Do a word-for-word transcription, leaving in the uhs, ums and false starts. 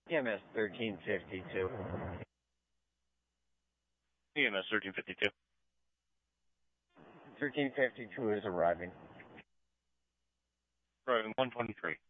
E M S thirteen fifty-two. E M S thirteen fifty-two. thirteen fifty-two is arriving. Arriving one twenty-three.